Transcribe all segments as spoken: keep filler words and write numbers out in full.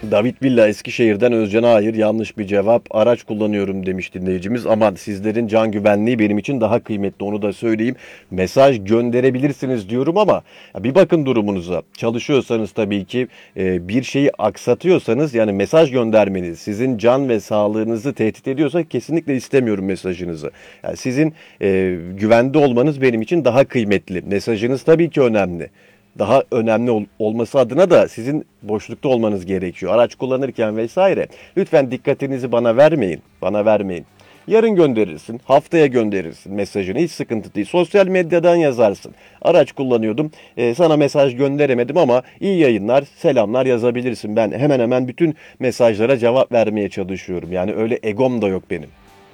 David Villa Eskişehir'den Özcan hayır yanlış bir cevap. Araç kullanıyorum demiş dinleyicimiz. Aman sizlerin can güvenliği benim için daha kıymetli, onu da söyleyeyim. Mesaj gönderebilirsiniz diyorum ama bir bakın durumunuza. Çalışıyorsanız tabii ki e, bir şeyi aksatıyorsanız, yani mesaj göndermeniz sizin can ve sağlığınızı tehdit ediyorsa kesinlikle istemiyorum mesajınızı. Yani sizin e, güvende olmanız benim için daha kıymetli. Mesajınız tabii ki önemli, daha önemli ol- olması adına da sizin boşlukta olmanız gerekiyor. Araç kullanırken vesaire. Lütfen dikkatinizi bana vermeyin. Bana vermeyin. Yarın gönderirsin, haftaya gönderirsin mesajını. Hiç sıkıntı değil. Sosyal medyadan yazarsın. Araç kullanıyordum, e, sana mesaj gönderemedim ama iyi yayınlar, selamlar yazabilirsin. Ben hemen hemen bütün mesajlara cevap vermeye çalışıyorum. Yani öyle egom da yok benim.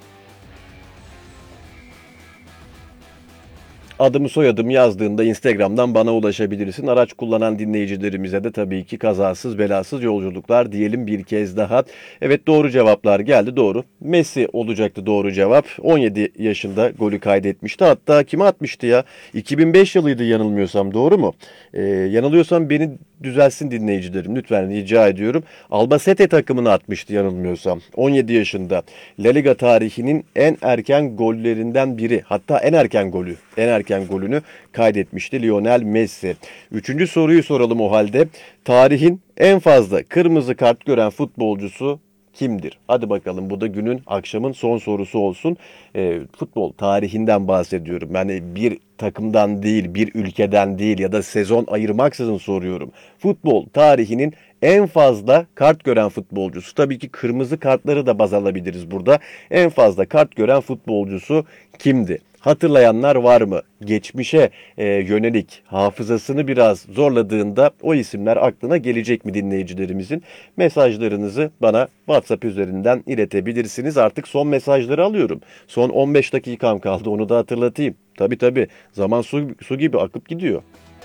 Adımı soyadımı yazdığında Instagram'dan bana ulaşabilirsin. Araç kullanan dinleyicilerimize de tabii ki kazasız belasız yolculuklar diyelim bir kez daha. Evet, doğru cevaplar geldi, doğru. Messi olacaktı doğru cevap. on yedi yaşında golü kaydetmişti. Hatta kime atmıştı ya? iki bin beş yılıydı yanılmıyorsam, doğru mu? Ee, yanılıyorsam beni düzelsin dinleyicilerim. Lütfen rica ediyorum. Albacete takımını atmıştı yanılmıyorsam. on yedi yaşında. La Liga tarihinin en erken gollerinden biri. Hatta en erken golü. En erken golünü kaydetmişti Lionel Messi. Üçüncü soruyu soralım o halde. Tarihin en fazla kırmızı kart gören futbolcusu kimdir? Hadi bakalım, bu da günün, akşamın son sorusu olsun. E, futbol tarihinden bahsediyorum. Yani bir takımdan değil, bir ülkeden değil ya da sezon ayırmaksızın soruyorum. Futbol tarihinin en fazla kart gören futbolcusu. Tabii ki kırmızı kartları da baz alabiliriz burada. En fazla kart gören futbolcusu kimdi? Hatırlayanlar var mı? Geçmişe e, yönelik hafızasını biraz zorladığında o isimler aklına gelecek mi dinleyicilerimizin? Mesajlarınızı bana WhatsApp üzerinden iletebilirsiniz. Artık son mesajları alıyorum. Son on beş dakikam kaldı, onu da hatırlatayım. Tabii tabii, zaman su, su gibi akıp gidiyor.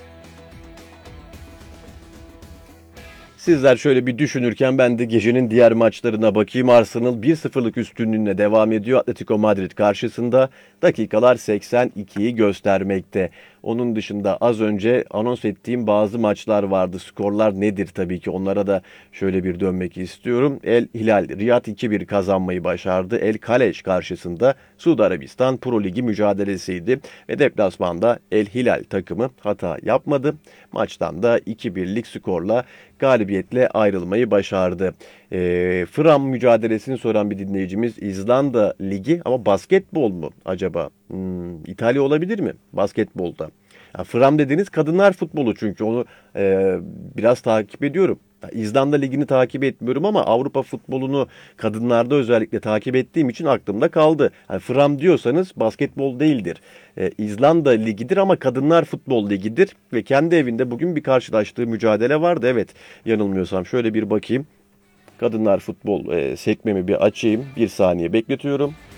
Sizler şöyle bir düşünürken ben de gecenin diğer maçlarına bakayım. Arsenal bir sıfırlık üstünlüğüne devam ediyor Atletico Madrid karşısında. Dakikalar seksen ikiyi göstermekte. Onun dışında az önce anons ettiğim bazı maçlar vardı. Skorlar nedir tabii ki, onlara da şöyle bir dönmek istiyorum. El Hilal Riyad iki bir kazanmayı başardı. El Kaleş karşısında Suudi Arabistan Pro Ligi mücadelesiydi. Ve deplasmanda El Hilal takımı hata yapmadı. Maçtan da iki birlik skorla galibiyetle ayrılmayı başardı. E, Fram mücadelesini soran bir dinleyicimiz, İzlanda Ligi ama basketbol mu acaba? Hmm, İtalya olabilir mi basketbolda? Ya, Fram dediğiniz kadınlar futbolu, çünkü onu e, biraz takip ediyorum. İzlanda Ligi'ni takip etmiyorum ama Avrupa futbolunu kadınlarda özellikle takip ettiğim için aklımda kaldı. Yani Fram diyorsanız basketbol değildir. Ee, İzlanda Ligi'dir ama Kadınlar Futbol Ligi'dir. Ve kendi evinde bugün bir karşılaştığı mücadele vardı. Evet, yanılmıyorsam şöyle bir bakayım. Kadınlar Futbol e, sekmemi bir açayım. Bir saniye bekletiyorum.